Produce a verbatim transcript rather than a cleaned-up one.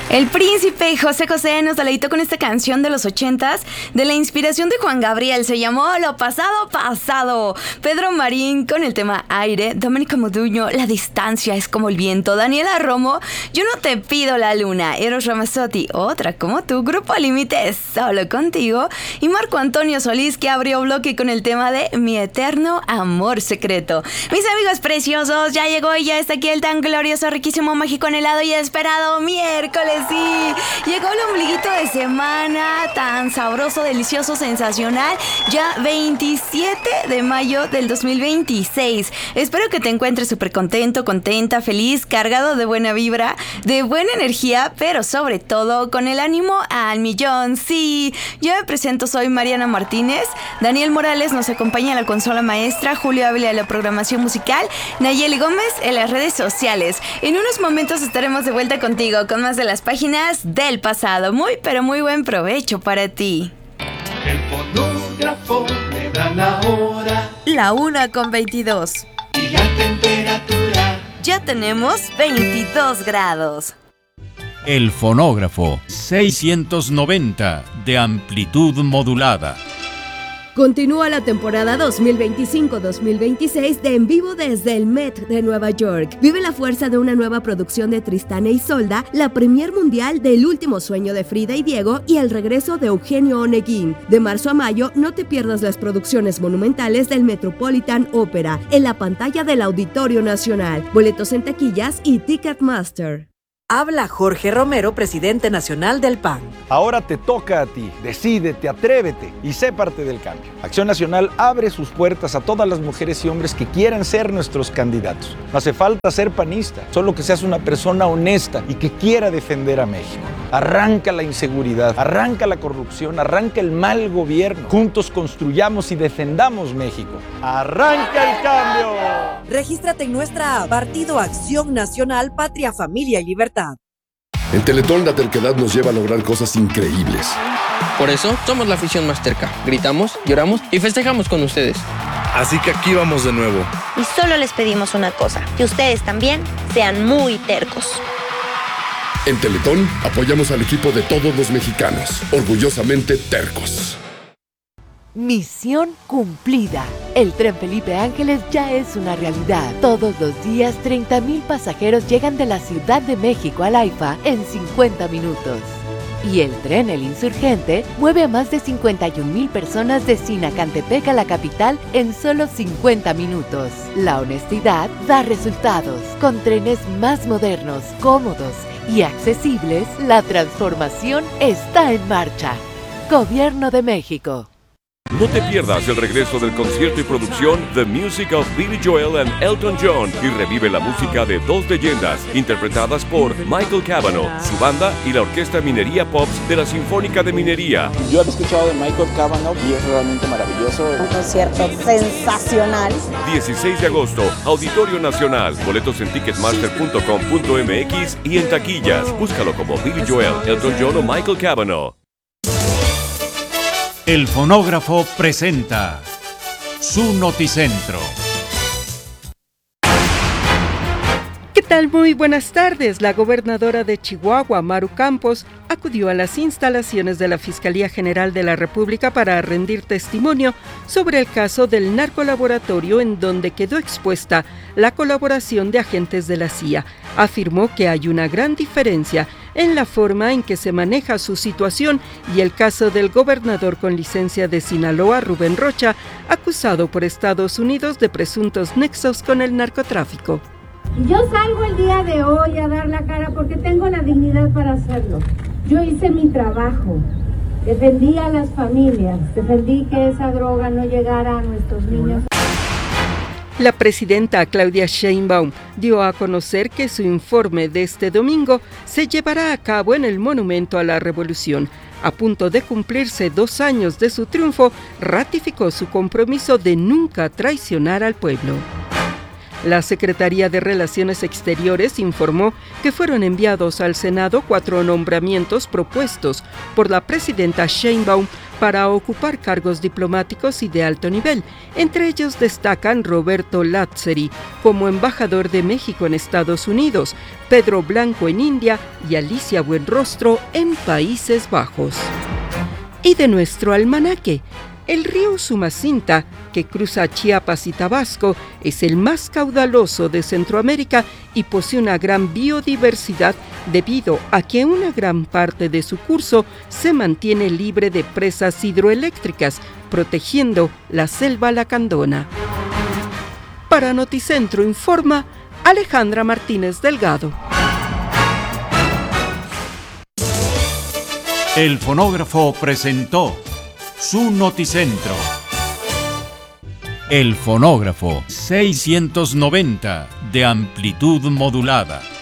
El príncipe José José nos deleitó con esta canción de los ochentas de la inspiración de Juan Gabriel. Se llamó Lo Pasado Pasado. Pedro Marín con el tema Aire. Domenico Modugno, La Distancia es como el viento. Daniela Romo, Yo no te pido la luna. Eros Ramazzotti, Otra como tú. Grupo Límite, Solo contigo. Y Marco Antonio Solís, que abrió bloque con el tema de Mi eterno amor secreto. Mis amigos preciosos, ya llegó y ya está aquí el tan glorioso, riquísimo, mágico, anhelado y esperado miércoles. Sí, llegó el ombliguito de semana, tan sabroso, delicioso, sensacional, ya veintisiete de mayo del dos mil veintiséis. Espero que te encuentres súper contento, contenta, feliz, cargado de buena vibra, de buena energía, pero sobre todo con el ánimo al millón. Sí, yo me presento, soy Mariana Martínez, Daniel Morales nos acompaña en la consola maestra, Julio Ávila en la programación musical, Nayeli Gómez en las redes sociales. En unos momentos estaremos de vuelta contigo con más de las páginas del pasado. Muy, pero muy buen provecho para ti. El fonógrafo me da la hora. La una con veintidós. Y la temperatura. Ya tenemos veintidós grados. El fonógrafo seiscientos noventa de amplitud modulada. Continúa la temporada dos mil veinticinco dos mil veintiséis de En Vivo desde el Met de Nueva York. Vive la fuerza de una nueva producción de Tristán e Isolda, la premier mundial del Último Sueño de Frida y Diego y el regreso de Eugenio Oneguín. De marzo a mayo, no te pierdas las producciones monumentales del Metropolitan Opera en la pantalla del Auditorio Nacional. Boletos en taquillas y Ticketmaster. Habla Jorge Romero, presidente nacional del P A N. Ahora te toca a ti. Decídete, atrévete y sé parte del cambio. Acción Nacional abre sus puertas a todas las mujeres y hombres que quieran ser nuestros candidatos. No hace falta ser panista, solo que seas una persona honesta y que quiera defender a México. Arranca la inseguridad, arranca la corrupción, arranca el mal gobierno. Juntos construyamos y defendamos México. ¡Arranca el cambio! Regístrate en nuestra app Partido Acción Nacional, Patria, Familia y Libertad. En Teletón la terquedad nos lleva a lograr cosas increíbles. Por eso somos la afición más terca. Gritamos, lloramos y festejamos con ustedes. Así que aquí vamos de nuevo. Y solo les pedimos una cosa, que ustedes también sean muy tercos. En Teletón apoyamos al equipo de todos los mexicanos, orgullosamente tercos. Misión cumplida. El tren Felipe Ángeles ya es una realidad. Todos los días, treinta mil pasajeros llegan de la Ciudad de México al AIFA en cincuenta minutos. Y el tren El Insurgente mueve a más de cincuenta y un mil personas de Sinacantepec a la capital en solo cincuenta minutos. La honestidad da resultados. Con trenes más modernos, cómodos y accesibles, la transformación está en marcha. Gobierno de México. No te pierdas el regreso del concierto y producción The Music of Billy Joel and Elton John y revive la música de dos leyendas interpretadas por Michael Cavanaugh, su banda y la Orquesta Minería Pops de la Sinfónica de Minería. Yo he escuchado de Michael Cavanaugh y es realmente maravilloso. Un concierto sensacional. dieciséis de agosto, Auditorio Nacional. Boletos en ticketmaster punto com punto m x y en taquillas. Búscalo como Billy Joel, Elton John o Michael Cavanaugh. El fonógrafo presenta su noticentro. ¿Qué tal? Muy buenas tardes. La gobernadora de Chihuahua, Maru Campos, acudió a las instalaciones de la Fiscalía General de la República para rendir testimonio sobre el caso del narcolaboratorio en donde quedó expuesta la colaboración de agentes de la C I A. Afirmó que hay una gran diferencia en la forma en que se maneja su situación y el caso del gobernador con licencia de Sinaloa, Rubén Rocha, acusado por Estados Unidos de presuntos nexos con el narcotráfico. Yo salgo el día de hoy a dar la cara porque tengo la dignidad para hacerlo. Yo hice mi trabajo, defendí a las familias, defendí que esa droga no llegara a nuestros niños. La presidenta Claudia Sheinbaum dio a conocer que su informe de este domingo se llevará a cabo en el Monumento a la Revolución. A punto de cumplirse dos años de su triunfo, ratificó su compromiso de nunca traicionar al pueblo. La Secretaría de Relaciones Exteriores informó que fueron enviados al Senado cuatro nombramientos propuestos por la presidenta Sheinbaum para ocupar cargos diplomáticos y de alto nivel. Entre ellos destacan Roberto Lazzeri como embajador de México en Estados Unidos, Pedro Blanco en India y Alicia Buenrostro en Países Bajos. Y de nuestro almanaque, el río Sumacinta, que cruza Chiapas y Tabasco, es el más caudaloso de Centroamérica y posee una gran biodiversidad debido a que una gran parte de su curso se mantiene libre de presas hidroeléctricas, protegiendo la selva lacandona. Para Noticentro informa Alejandra Martínez Delgado. El fonógrafo presentó su Noticentro. El fonógrafo seiscientos noventa de amplitud modulada.